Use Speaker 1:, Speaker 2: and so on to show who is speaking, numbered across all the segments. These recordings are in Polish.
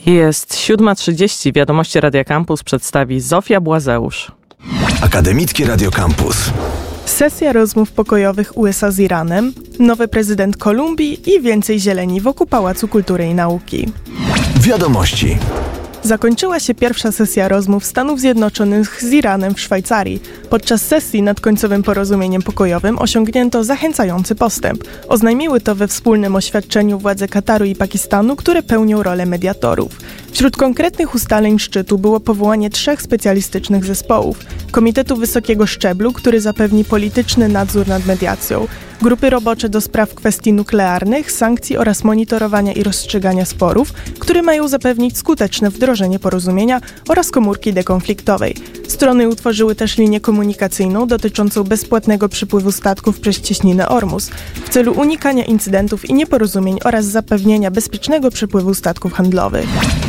Speaker 1: Jest 7:30. Wiadomości Radia Campus przedstawi Zofia Błazeusz.
Speaker 2: Akademickie Radio Campus.
Speaker 3: Sesja rozmów pokojowych USA z Iranem, nowy prezydent Kolumbii i więcej zieleni wokół Pałacu Kultury i Nauki.
Speaker 2: Wiadomości.
Speaker 3: Zakończyła się pierwsza sesja rozmów Stanów Zjednoczonych z Iranem w Szwajcarii. Podczas sesji nad końcowym porozumieniem pokojowym osiągnięto zachęcający postęp. Oznajmiły to we wspólnym oświadczeniu władze Kataru i Pakistanu, które pełnią rolę mediatorów. Wśród konkretnych ustaleń szczytu było powołanie 3 specjalistycznych zespołów. Komitetu Wysokiego Szczeblu, który zapewni polityczny nadzór nad mediacją, grupy robocze do spraw kwestii nuklearnych, sankcji oraz monitorowania i rozstrzygania sporów, które mają zapewnić skuteczne wdrożenie porozumienia oraz komórki dekonfliktowej. Strony utworzyły też linię komunikacyjną dotyczącą bezpłatnego przypływu statków przez cieśninę Ormus w celu unikania incydentów i nieporozumień oraz zapewnienia bezpiecznego przepływu statków handlowych.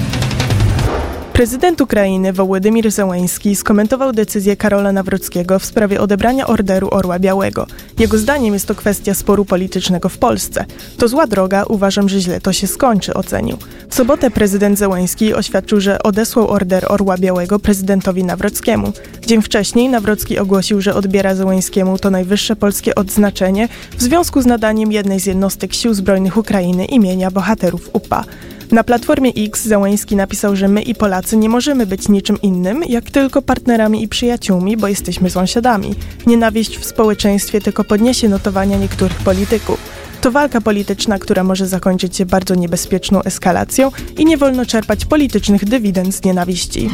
Speaker 3: Prezydent Ukrainy Wołodymyr Zełenski skomentował decyzję Karola Nawrockiego w sprawie odebrania Orderu Orła Białego. Jego zdaniem jest to kwestia sporu politycznego w Polsce. To zła droga, uważam, że źle to się skończy, ocenił. W sobotę prezydent Zełenski oświadczył, że odesłał Order Orła Białego prezydentowi Nawrockiemu. Dzień wcześniej Nawrocki ogłosił, że odbiera Zełenskiemu to najwyższe polskie odznaczenie w związku z nadaniem jednej z jednostek Sił Zbrojnych Ukrainy imienia bohaterów UPA. Na Platformie X Zełenski napisał, że my i Polacy nie możemy być niczym innym, jak tylko partnerami i przyjaciółmi, bo jesteśmy sąsiadami. Nienawiść w społeczeństwie tylko podniesie notowania niektórych polityków. To walka polityczna, która może zakończyć się bardzo niebezpieczną eskalacją i nie wolno czerpać politycznych dywidend z nienawiści.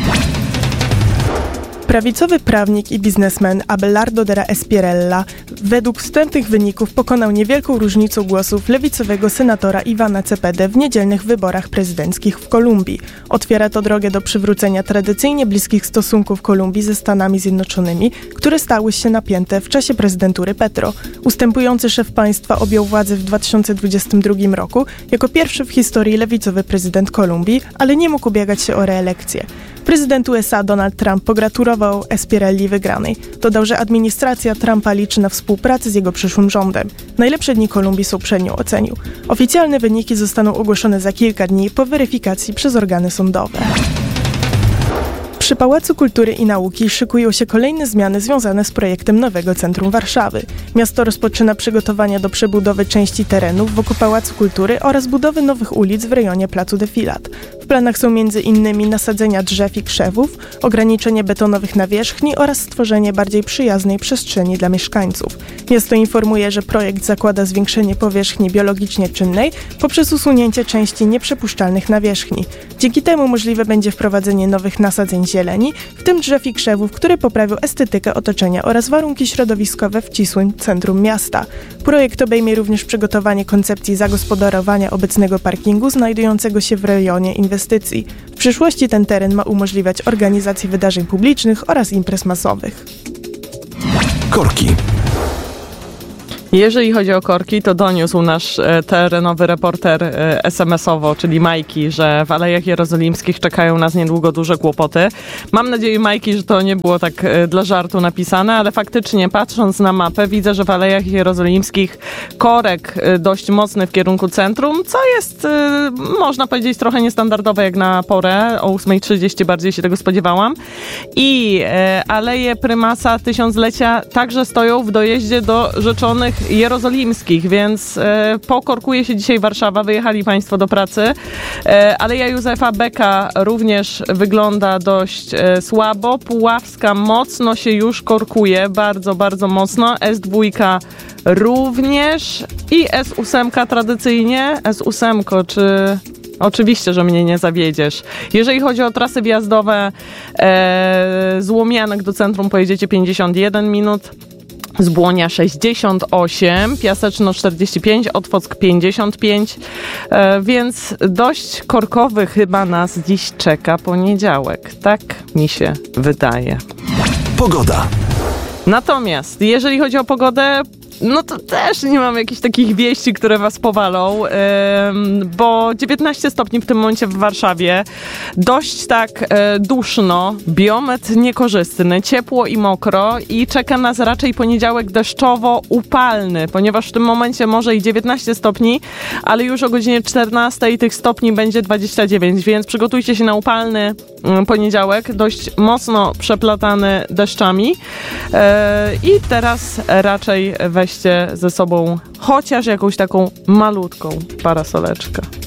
Speaker 3: Prawicowy prawnik i biznesmen Abelardo Della Espriella według wstępnych wyników pokonał niewielką różnicą głosów lewicowego senatora Ivana Cepede w niedzielnych wyborach prezydenckich w Kolumbii. Otwiera to drogę do przywrócenia tradycyjnie bliskich stosunków Kolumbii ze Stanami Zjednoczonymi, które stały się napięte w czasie prezydentury Petro. Ustępujący szef państwa objął władzę w 2022 roku jako pierwszy w historii lewicowy prezydent Kolumbii, ale nie mógł ubiegać się o reelekcję. Prezydent USA Donald Trump pogratulował Esprielli wygranej. Dodał, że administracja Trumpa liczy na współpracę z jego przyszłym rządem. Najlepsze dni Kolumbii są przed nią, ocenił. Oficjalne wyniki zostaną ogłoszone za kilka dni po weryfikacji przez organy sądowe. Przy Pałacu Kultury i Nauki szykują się kolejne zmiany związane z projektem nowego centrum Warszawy. Miasto rozpoczyna przygotowania do przebudowy części terenów wokół Pałacu Kultury oraz budowy nowych ulic w rejonie Placu Defilat. W planach są m.in. nasadzenia drzew i krzewów, ograniczenie betonowych nawierzchni oraz stworzenie bardziej przyjaznej przestrzeni dla mieszkańców. Miasto informuje, że projekt zakłada zwiększenie powierzchni biologicznie czynnej poprzez usunięcie części nieprzepuszczalnych nawierzchni. Dzięki temu możliwe będzie wprowadzenie nowych nasadzeń zieleni, w tym drzew i krzewów, które poprawią estetykę otoczenia oraz warunki środowiskowe w ścisłym centrum miasta. Projekt obejmie również przygotowanie koncepcji zagospodarowania obecnego parkingu znajdującego się w rejonie inwestycji. W przyszłości ten teren ma umożliwiać organizację wydarzeń publicznych oraz imprez masowych.
Speaker 2: Korki.
Speaker 1: Jeżeli chodzi o korki, to doniósł nasz terenowy reporter SMS-owo, czyli Majki, że w Alejach Jerozolimskich czekają nas niedługo duże kłopoty. Mam nadzieję, Majki, że to nie było tak dla żartu napisane, ale faktycznie patrząc na mapę widzę, że w Alejach Jerozolimskich korek dość mocny w kierunku centrum, co jest, można powiedzieć, trochę niestandardowe jak na porę. O 8:30 bardziej się tego spodziewałam. I Aleje Prymasa Tysiąclecia także stoją w dojeździe do Rzeczonych Jerozolimskich, więc pokorkuje się dzisiaj Warszawa, wyjechali Państwo do pracy. Aleja Józefa Beka również wygląda dość słabo. Puławska mocno się już korkuje, bardzo, bardzo mocno. S2 również i S8 tradycyjnie. S8, czy... Oczywiście, że mnie nie zawiedziesz. Jeżeli chodzi o trasy wjazdowe, z Łomianek do centrum pojedziecie 51 minut. Z Błonia 68, Piaseczno 45, Otwock 55, więc dość korkowy chyba nas dziś czeka poniedziałek. Tak mi się wydaje.
Speaker 2: Pogoda.
Speaker 1: Natomiast jeżeli chodzi o pogodę, no to też nie mam jakichś takich wieści, które was powalą, bo 19 stopni w tym momencie w Warszawie, dość tak duszno, biometr niekorzystny, ciepło i mokro i czeka nas raczej poniedziałek deszczowo-upalny, ponieważ w tym momencie może i 19 stopni, ale już o godzinie 14 tych stopni będzie 29, więc przygotujcie się na upalny poniedziałek, dość mocno przeplatany deszczami i teraz raczej weźcie ze sobą chociaż jakąś taką malutką parasoleczkę.